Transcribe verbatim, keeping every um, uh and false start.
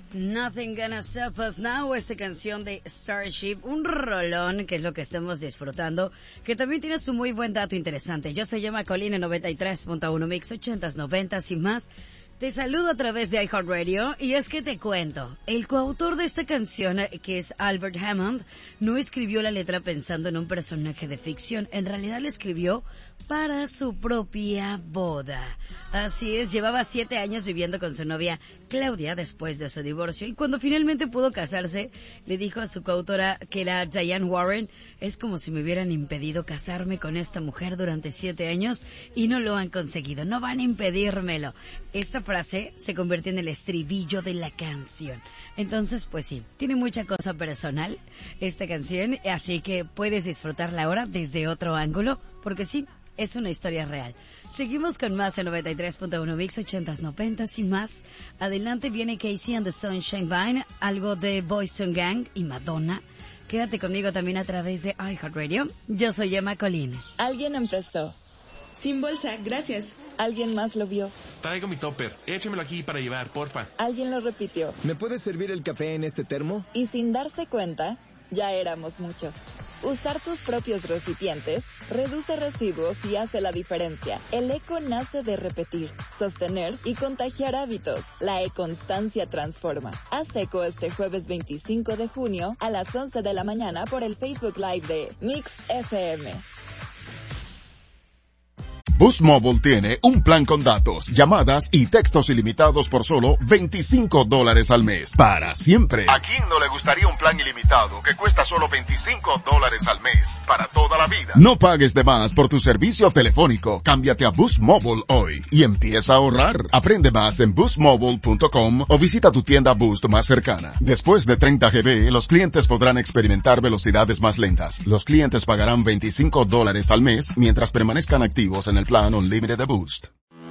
Nothing Gonna Stop Us Now, esta canción de Starship, un rolón que es lo que estamos disfrutando, que también tiene su muy buen dato interesante. Yo soy Emma Colina, noventa y tres punto uno Mix, ochentas, noventas y más. Te saludo a través de iHeartRadio y es que te cuento, el coautor de esta canción, que es Albert Hammond, no escribió la letra pensando en un personaje de ficción, en realidad la escribió para su propia boda. Así es, llevaba siete años viviendo con su novia Claudia después de su divorcio y cuando finalmente pudo casarse, le dijo a su coautora, que era Diane Warren, es como si me hubieran impedido casarme con esta mujer durante siete años y no lo han conseguido, no van a impedírmelo. Esta frase se convirtió en el estribillo de la canción. Entonces, pues sí, tiene mucha cosa personal esta canción, así que puedes disfrutarla ahora desde otro ángulo, porque sí, es una historia real. Seguimos con más en noventa y tres punto uno Mix, ochentas, noventas y más. Adelante viene Casey and the Sunshine Band, algo de Boyz two Gang y Madonna. Quédate conmigo también a través de iHeartRadio. Yo soy Emma Colín. Alguien empezó. Sin bolsa, gracias. Alguien más lo vio. Traigo mi topper. Échemelo aquí para llevar, porfa. Alguien lo repitió. ¿Me puedes servir el café en este termo? Y sin darse cuenta, ya éramos muchos. Usar tus propios recipientes reduce residuos y hace la diferencia. El eco nace de repetir, sostener y contagiar hábitos. La e-constancia transforma. Haz eco este jueves veinticinco de junio a las once de la mañana por el Facebook Live de Mix F M. Boost Mobile tiene un plan con datos, llamadas y textos ilimitados por solo veinticinco dólares al mes. Para siempre. ¿A quién no le gustaría un plan ilimitado que cuesta solo veinticinco dólares al mes? Para toda la vida. No pagues de más por tu servicio telefónico. Cámbiate a Boost Mobile hoy y empieza a ahorrar. Aprende más en boost mobile punto com o visita tu tienda Boost más cercana. Después de treinta gigabytes, los clientes podrán experimentar velocidades más lentas. Los clientes pagarán veinticinco dólares al mes mientras permanezcan activos en el plan Unlimited de Boost.